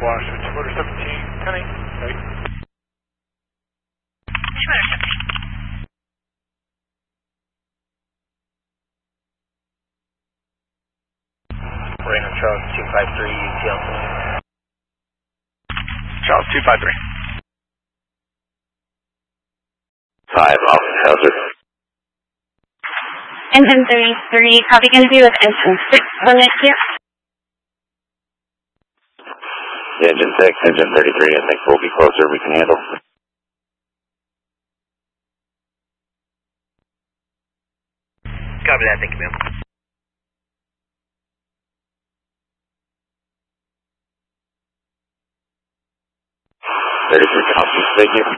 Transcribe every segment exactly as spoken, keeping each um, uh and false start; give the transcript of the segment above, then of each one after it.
Wash, two order seventeen, ten eight, right? two order seventeen. Raymond Charles two five three, U T L two. Charles two five three. five, Officer Hazard. Engine thirty-three, copy, going to be with engine six on next year. Engine six, engine thirty-three, I think we'll be closer, we can handle. Copy that, thank you, ma'am. thirty-three, copy, thank you.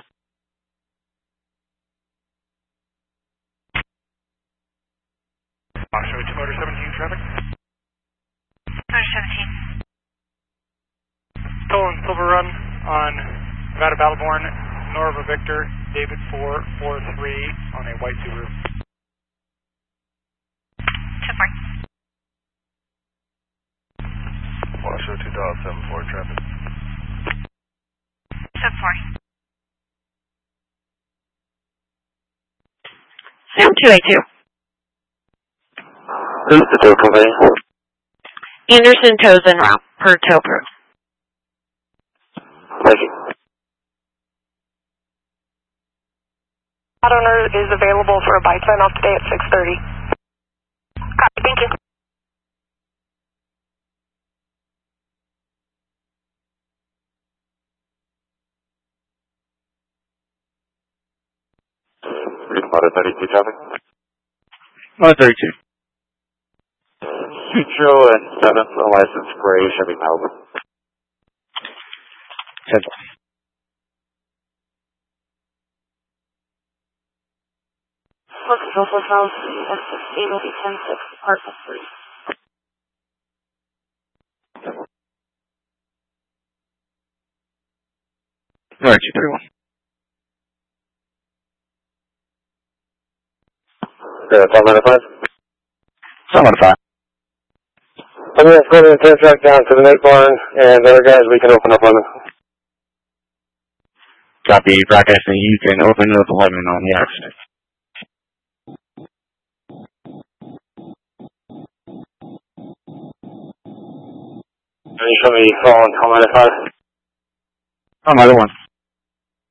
Wash, two order seventeen traffic. Order seventeen. Stolen Silver Run on Nevada Battleborn, Norva Victor, David four four three on a white Subaru. two four. Wash, two Dallas seven four traffic. seven four. Sam two eight two. Who's the tow company? Anderson tows en route per tow crew. Thank you. Auto owner is available for a bike sign off today at six thirty. Copy, thank you. Auto thirty-two traffic? Auto thirty-two. Sutro and seventh, license gray, Chevy Malibu. ten. Focus Alpha House, S six eight will be ten six, Apartment three. Alright, two thirty-one. Yeah, five nine five? seven one five. I'm going to go to the ten track down to the Nate Barn, and the other guys, we can open up on them. Copy, broadcasting, you can open up eleven on the accident. Can you show me phone, call nine five? Oh, another one.